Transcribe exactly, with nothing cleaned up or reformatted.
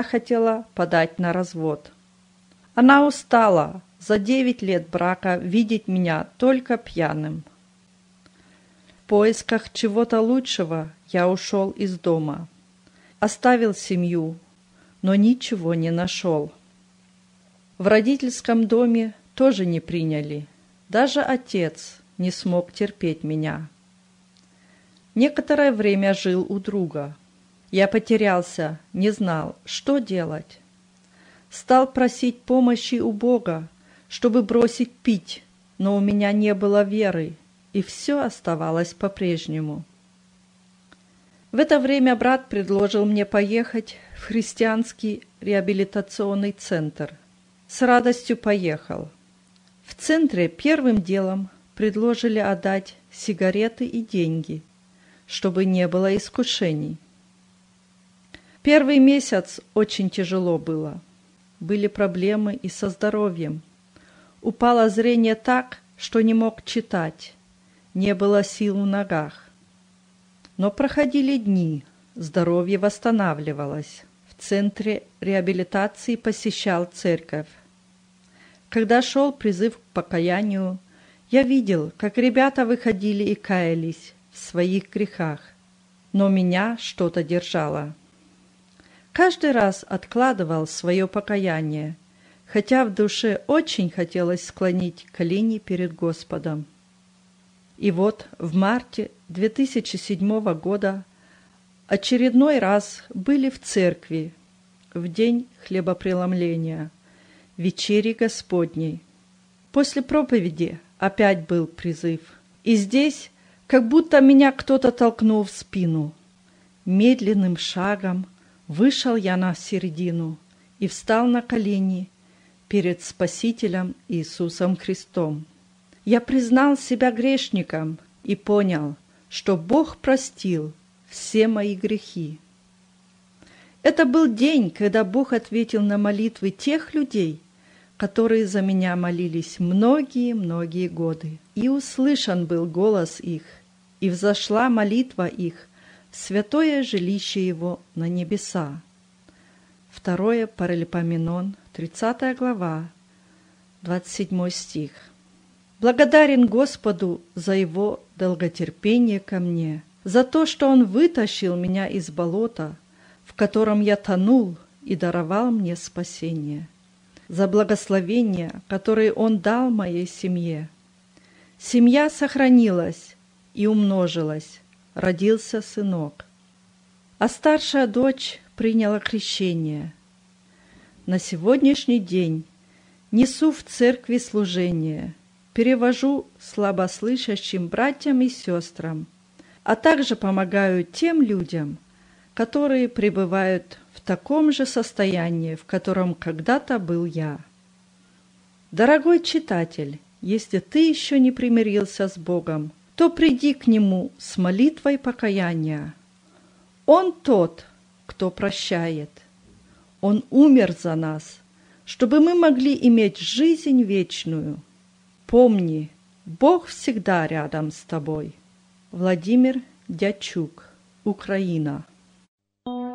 хотела подать на развод. Она устала за девять лет брака видеть меня только пьяным. В поисках чего-то лучшего я ушел из дома. Оставил семью, но ничего не нашел. В родительском доме тоже не приняли. Даже отец не смог терпеть меня. Некоторое время жил у друга. Я потерялся, не знал, что делать. Стал просить помощи у Бога, чтобы бросить пить, но у меня не было веры, и все оставалось по-прежнему. В это время брат предложил мне поехать в христианский реабилитационный центр. С радостью поехал. В центре первым делом предложили отдать сигареты и деньги, чтобы не было искушений. Первый месяц очень тяжело было. Были проблемы и со здоровьем. Упало зрение так, что не мог читать. Не было сил в ногах. Но проходили дни, здоровье восстанавливалось. В центре реабилитации посещал церковь. Когда шел призыв к покаянию, я видел, как ребята выходили и каялись в своих грехах, но меня что-то держало. Каждый раз откладывал свое покаяние, хотя в душе очень хотелось склонить колени перед Господом. И вот в марте две тысячи седьмого года очередной раз были в церкви в день хлебопреломления, вечери Господней. После проповеди опять был призыв, и здесь как будто меня кто-то толкнул в спину. Медленным шагом вышел я на середину и встал на колени перед Спасителем Иисусом Христом. Я признал себя грешником и понял, что Бог простил все мои грехи. Это был день, когда Бог ответил на молитвы тех людей, которые за меня молились многие-многие годы. И услышан был голос их, и взошла молитва их в святое жилище Его на небеса. Второе Паралипоменон, тридцатая глава, двадцать седьмой стих. Благодарен Господу за Его долготерпение ко мне, за то, что Он вытащил меня из болота, в котором я тонул, и даровал мне спасение, за благословения, которые Он дал моей семье. Семья сохранилась и умножилась, родился сынок, а старшая дочь приняла крещение. На сегодняшний день несу в церкви служение, перевожу слабослышащим братьям и сестрам, а также помогаю тем людям, которые пребывают в таком же состоянии, в котором когда-то был я. Дорогой читатель, если ты еще не примирился с Богом, то приди к Нему с молитвой покаяния. Он тот, кто прощает. Он умер за нас, чтобы мы могли иметь жизнь вечную. Помни, Бог всегда рядом с тобой. Владимир Дячук, Украина.